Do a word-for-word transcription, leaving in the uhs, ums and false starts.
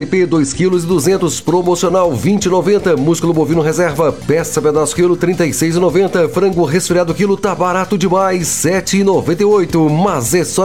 P dois quilos e duzentos, promocional vinte e noventa. Músculo bovino reserva, peça pedaço quilo trinta e seis e noventa. Frango resfriado quilo tá barato demais, sete e noventa e oito. Mas é só